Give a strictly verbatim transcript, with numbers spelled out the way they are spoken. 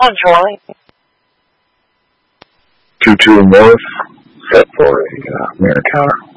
On Charlie. two two North, set for a uh, mirror counter.